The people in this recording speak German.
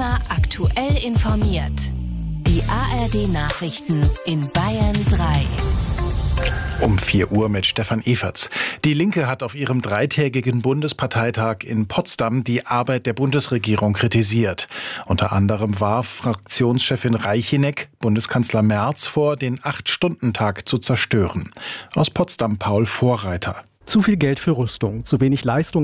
Immer aktuell informiert. Die ARD-Nachrichten in Bayern 3. Um 4 Uhr mit Stefan Everts. Die Linke hat auf ihrem 3-tägigen Bundesparteitag in Potsdam die Arbeit der Bundesregierung kritisiert. Unter anderem warf Fraktionschefin Reicheneck Bundeskanzler Merz vor, den 8-Stunden-Tag zu zerstören. Aus Potsdam Paul Vorreiter. Zu viel Geld für Rüstung, zu wenig Leistung